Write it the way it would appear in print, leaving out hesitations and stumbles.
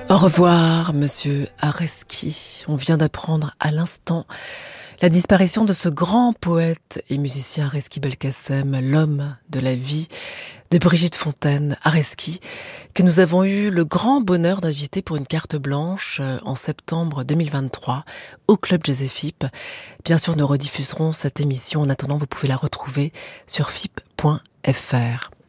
Au revoir, monsieur Areski. On vient d'apprendre à l'instant la disparition de ce grand poète et musicien Areski Belkacem, l'homme de la vie de Brigitte Fontaine, Areski, que nous avons eu le grand bonheur d'inviter pour une carte blanche en septembre 2023 au Club Jazz FIP. Bien sûr, nous rediffuserons cette émission. En attendant, vous pouvez la retrouver sur fip.fr.